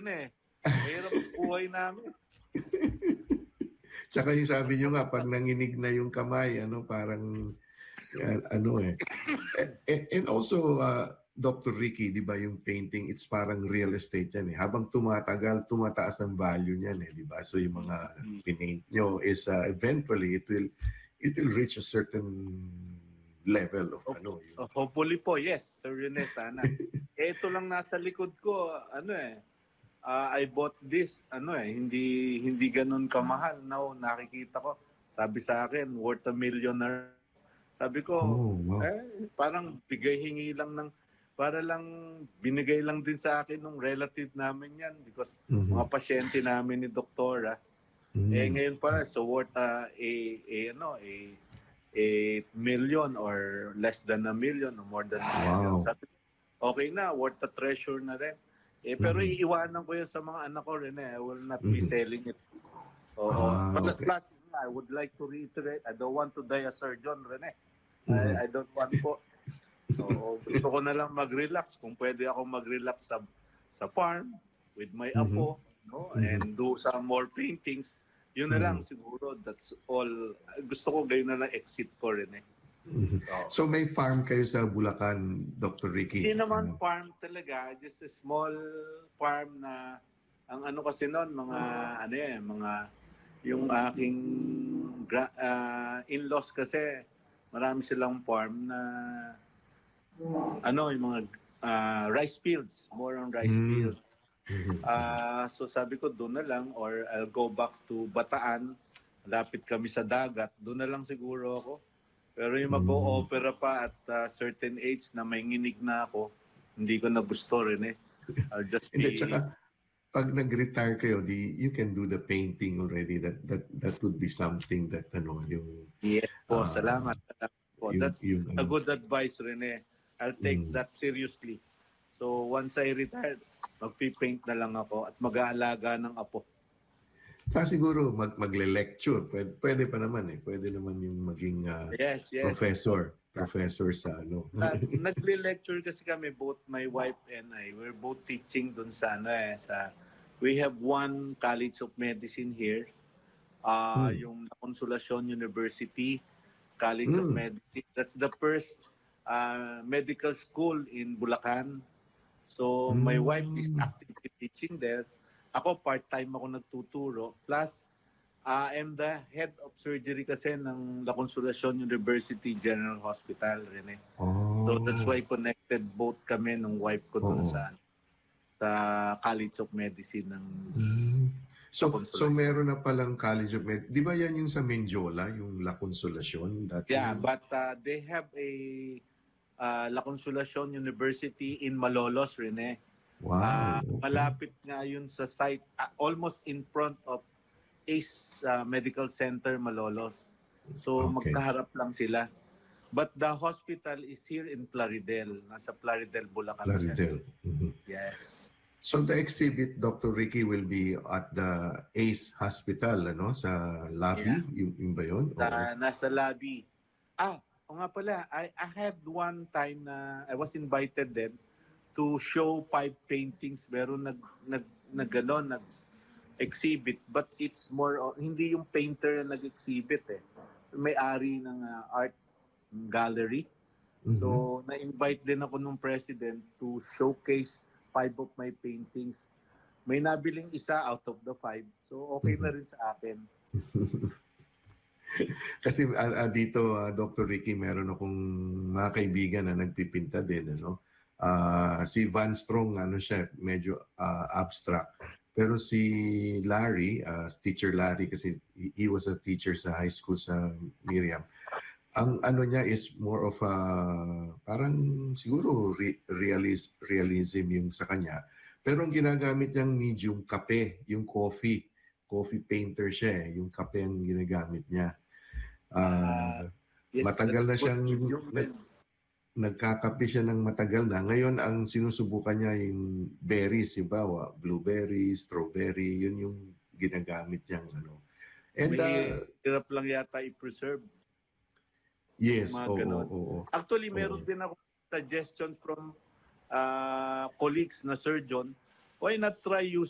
Rene. Mahirap ang buhay namin. Tsaka yung sabi nyo nga, pag nanginig na yung kamay, parang, ano eh. And also, Dr. Ricky, di ba yung painting, it's parang real estate yan eh. Habang tumatagal, tumataas ang value niyan eh, di ba? So yung mga pinaint nyo is eventually, it will reach a certain level of hopefully po, yes, Sir Rene, sana. Ito lang nasa likod ko, I bought this, hindi ganun kamahal. Now, nakikita ko, sabi sa akin, worth $1 million. Sabi ko, wow. parang bigay-hingi lang para lang, binigay lang din sa akin ng relative namin yan because mga pasyente namin ni Doktora. Ngayon pa, so worth a million or less than $1 million or more than $1 million. Sabi ko, okay na, worth a treasure na rin. Pero iiwanan ko yan sa mga anak ko rin I will not be selling it. But plus, I would like to reiterate, I don't want to die a surgeon, Rene. I don't want po. So, gusto ko na lang mag-relax. Kung pwede ako mag-relax sa farm with my apo, and do some more paintings, yun na lang siguro. That's all. Gusto ko gayon na lang exit ko rin So may farm kayo sa Bulacan, Dr. Ricky? Hindi naman farm talaga, just a small farm na ang kasi noon mga yung aking in-laws kasi marami silang farm na yung mga rice fields, more on rice fields. So sabi ko doon na lang or I'll go back to Bataan, lapit kami sa dagat, doon na lang siguro ako. Pero yung mag-o-opera pa at certain age na may nginig na ako, hindi ko na gusto rin I'll just be... Tsaka, pag nag-retire kayo, you can do the painting already. That would be something that, yung... Yes po, salamat po. That's a good advice rin I'll take that seriously. So once I retire, magpipaint na lang ako at mag-aalaga ng apo. Siguro magle-lecture. Pwede pa naman Pwede naman yung maging yes. professor sa Nagle-lecture kasi kami, both my wife and I. We're both teaching dun sa we have one College of Medicine here. Yung Consolacion University College of Medicine. That's the first medical school in Bulacan. So my wife is actively teaching there. Ako, part-time ako nagtuturo. Plus, I'm the head of surgery kasi ng La Consolacion University General Hospital, Rene. So that's why connected both kami ng wife ko dun sa College of Medicine ng So meron na palang College of Medicine. Di ba yan yung sa Mendiola, yung La Consolacion? Yeah, but they have a La Consolacion University in Malolos, Rene. Wow. Malapit nga yun sa site, almost in front of ACE Medical Center, Malolos. So magkaharap lang sila. But the hospital is here in Plaridel. Nasa Plaridel, Bulacan. Plaridel. Yes. So the exhibit, Dr. Ricky, will be at the ACE Hospital, sa lobby? Yeah. Yung ba yun? Nasa lobby. O nga pala, I had one time na I was invited then to show 5 paintings. Meron nag-exhibit, but it's more, hindi yung painter na nag-exhibit May-ari ng art gallery. So, na-invite din ako ng president to showcase 5 of my paintings. May nabiling isa out of the 5. So, okay na rin sa akin. Kasi dito, Dr. Ricky, meron akong mga kaibigan na nagpipinta din, si Van Strong, siya, medyo abstract. Pero si Larry, teacher Larry, kasi he was a teacher sa high school sa Miriam. Ang niya is more of parang siguro realism yung sa kanya. Pero ang ginagamit niyang medium, kape, yung coffee painter siya yung kape ang ginagamit niya. Yes, matagal na siyang nagkakape siya ng matagal na. Ngayon, ang sinusubukan niya yung berries, bawa, blueberry, strawberry, yun yung ginagamit niyang And, hirap lang yata i-preserve. Yes, oo. Actually, meron din ako suggestions from colleagues na surgeon. Why not try